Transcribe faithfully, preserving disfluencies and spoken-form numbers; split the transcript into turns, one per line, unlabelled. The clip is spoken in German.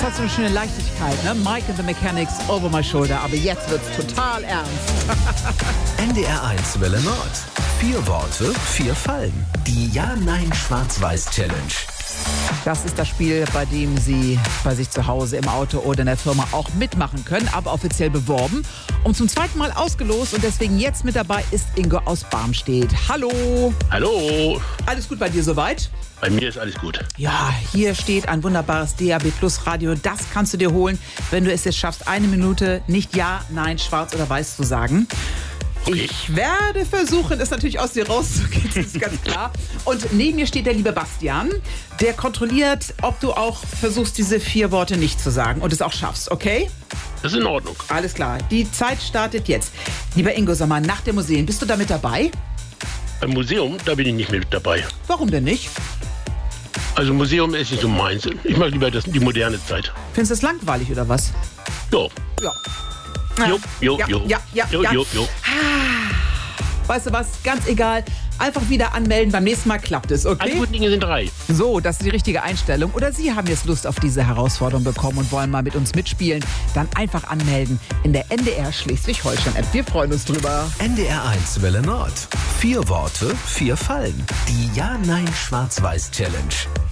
Das hat so eine schöne Leichtigkeit, ne? Mike and the Mechanics, Over My Shoulder. Aber jetzt wird's total ernst.
N D R eins Welle Nord. Vier Worte, vier Fallen. Die Ja-Nein-Schwarz-Weiß-Challenge.
Das ist das Spiel, bei dem Sie bei sich zu Hause im Auto oder in der Firma auch mitmachen können, aber offiziell beworben. Und zum zweiten Mal ausgelost und deswegen jetzt mit dabei ist Ingo aus Barmstedt. Hallo.
Hallo.
Alles gut bei dir soweit?
Bei mir ist alles gut.
Ja, hier steht ein wunderbares D A B Plus Radio. Das kannst du dir holen, wenn du es jetzt schaffst, eine Minute nicht Ja, Nein, Schwarz oder Weiß zu sagen.
Okay.
Ich werde versuchen, es natürlich aus dir rauszugehen, das ist ganz klar. Und neben mir steht der liebe Bastian, der kontrolliert, ob du auch versuchst, diese vier Worte nicht zu sagen und es auch schaffst, okay?
Das ist in Ordnung.
Alles klar, die Zeit startet jetzt. Lieber Ingo, sag mal, nach dem Museum, bist du da mit dabei?
Beim Museum, da bin ich nicht mit dabei.
Warum denn nicht?
Also Museum ist nicht so meins. Ich mag lieber das, die moderne Zeit.
Findest du es langweilig oder was?
Jo.
Ja.
Jo, jo,
ja,
jo.
Ja, ja,
jo,
ja.
jo, jo.
Weißt du was? Ganz egal. Einfach wieder anmelden. Beim nächsten Mal klappt es, okay?
Alle guten Dinge sind drei.
So, das ist die richtige Einstellung. Oder Sie haben jetzt Lust auf diese Herausforderung bekommen und wollen mal mit uns mitspielen. Dann einfach anmelden in der N D R Schleswig-Holstein-App. Wir freuen uns drüber.
N D R eins Welle Nord. Vier Worte, vier Fallen. Die Ja-Nein-Schwarz-Weiß-Challenge.